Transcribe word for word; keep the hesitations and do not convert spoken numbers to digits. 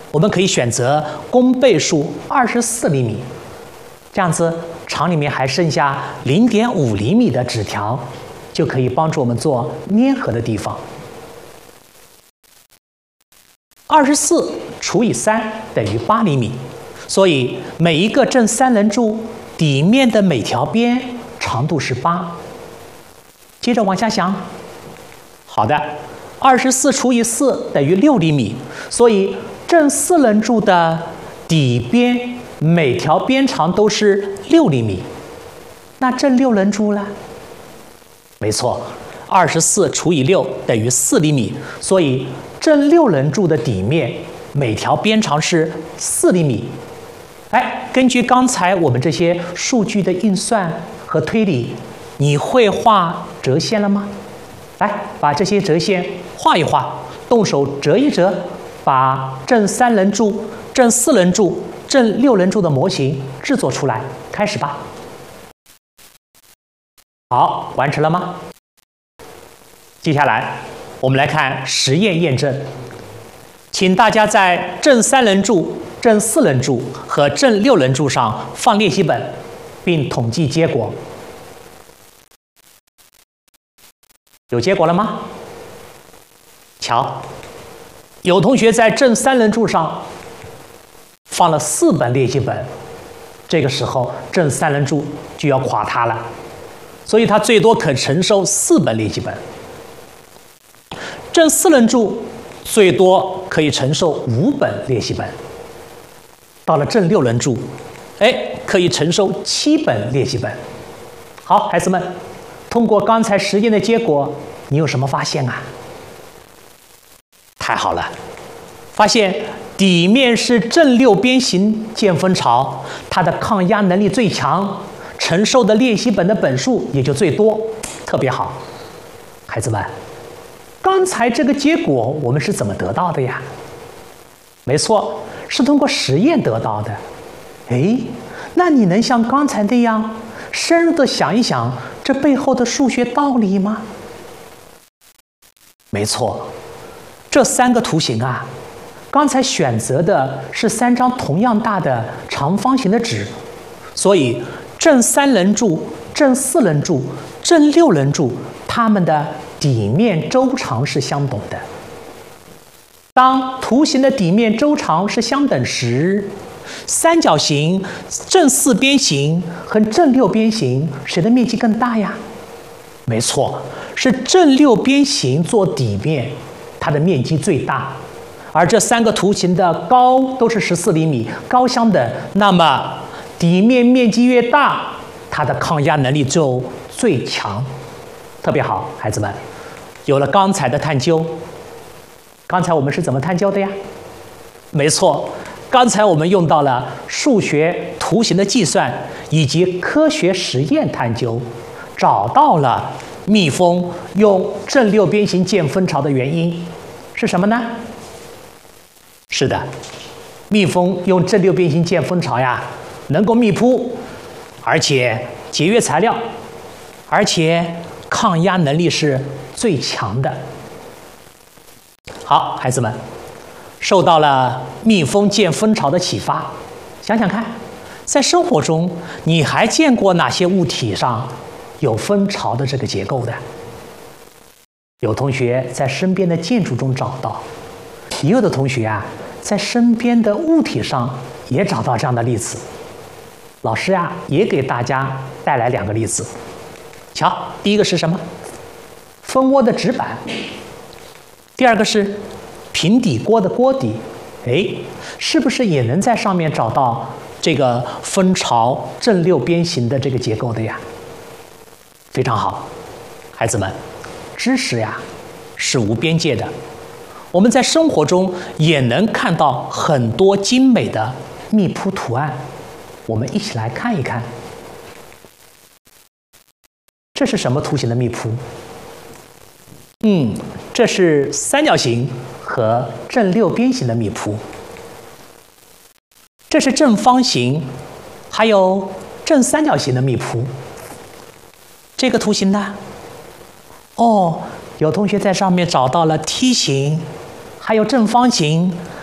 我们可以选择公倍数二十四厘米，这样子厂里面还剩下零点五厘米的纸条，就可以帮助我们做粘合的地方。二十四除以三等于八厘米，所以每一个正三棱柱底面的每条边长度是八。接着往下想，好的，二十四除以四等于六厘米，所以正四棱柱的底边每条边长都是六厘米。那正六棱柱呢？没错，二十四除以六等于四厘米，所以正六棱柱的底面每条边长是四厘米。哎，根据刚才我们这些数据的运算和推理，你会画折线了吗？来，把这些折线画一画，动手折一折，把正三棱柱、正四棱柱、正六棱柱的模型制作出来。开始吧。好，完成了吗？接下来我们来看实验验证，请大家在正三棱柱、正四棱柱和正六棱柱上放练习本，并统计结果。有结果了吗？瞧，有同学在正三棱柱上放了四本练习本，这个时候正三棱柱就要垮塌了，所以它最多可承受四本练习本。正四棱柱最多可以承受五本练习本，到了正六棱柱，哎，可以承受七本练习本。好，孩子们，通过刚才实验的结果，你有什么发现啊？太好了，发现底面是正六边形见分槽，它的抗压能力最强，承受的练习本的本数也就最多，特别好。孩子们，刚才这个结果我们是怎么得到的呀？没错，是通过实验得到的。哎，那你能像刚才那样深入的想一想这背后的数学道理吗？没错，这三个图形啊，刚才选择的是三张同样大的长方形的纸，所以正三棱柱、正四棱柱、正六棱柱，它们的底面周长是相等的。当图形的底面周长是相等时，三角形正四边形和正六边形谁的面积更大呀？没错，是正六边形做底面，它的面积最大。而这三个图形的高都是十四厘米，高相等，那么底面面积越大，它的抗压能力就最强。特别好，孩子们，有了刚才的探究。刚才我们是怎么探究的呀？没错，刚才我们用到了数学图形的计算以及科学实验探究，找到了蜜蜂用正六边形见分巢的原因是什么呢？是的，蜜蜂用正六边形见分巢呀，能够密铺，而且节约材料，而且抗压能力是最强的。好，孩子们，受到了蜜蜂见分巢的启发，想想看，在生活中你还见过哪些物体上有分巢的这个结构的？有同学在身边的建筑中找到，也有的同学啊，在身边的物体上也找到这样的例子。老师啊，也给大家带来两个例子。瞧，第一个是什么？蜂窝的纸板。第二个是平底锅的锅底。哎，是不是也能在上面找到这个分巢正六边形的这个结构的呀？非常好，孩子们，知识呀是无边界的，我们在生活中也能看到很多精美的密铺图案。我们一起来看一看，这是什么图形的密铺？嗯，这是三角形和正六边形的密铺。这是正方形，还有正三角形的密铺。这个图形呢？哦，有同学在上面找到了梯形，还有正方形，